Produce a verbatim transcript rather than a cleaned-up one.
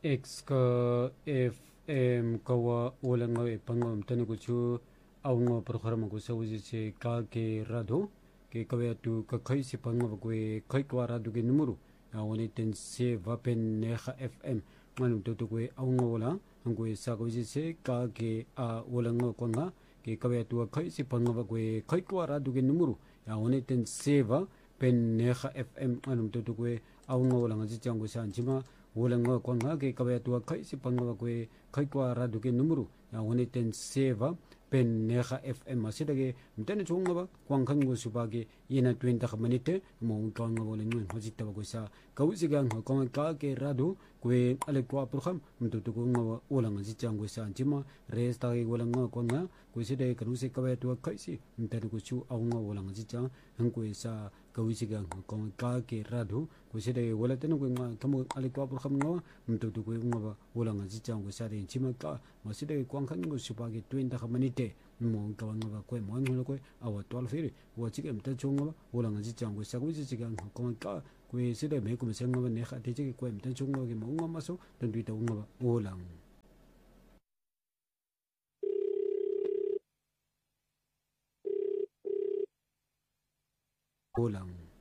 X ka F M kawa wala nga e pangam tani ko chu au nga program ko sa uji che ka ke rado ke kawe tu ka kai si pangam ko e kai kwa rado ke numero ya woni ten se va pen ne kha F M nganu to to ko au nga wala ngo e sa ko uji che ka ke a wala nga ko nga ke kawe tu kai si pangam ko e kai kwa rado ke numero ya woni ten se va pen ne kha F M nganu to to ko au nga wala nga ji chang ko sa anjima wala nga kwa nga ke kawe tu kai si pangwa ko kai kwa radu ke numero ya woni ten seva pen neha F M asida ke mtene chunga ba kwang kan go subage yena twenty ka minute mo ka nga wala ngun hojita ba ko sa kawsi gang ko ka ke radu ko ale kwa program mtu to ko nga wala nga ji chang go sa anjima resta ke wala nga kwa nga ko sida ke nu se kawe tu kai si mtene ko chu au nga wala nga ji chang han ko sa kawsi gang ko ka ke radu ko sida ke wala tenu ko nga kamo ale kwa program nga mtu to ko nga wala nga ji chang go sa re chima ka masida ke kwang kan go subage twenty ka minute mo ka nga ko mo ngolo ko awa twelve firi wo chike mta chunga wala nga ji chang go sa ko ji chike ko ka ko sida me ko se nga ne kha te chike ko mta chunga ke mo nga maso tan tuita nga wala wala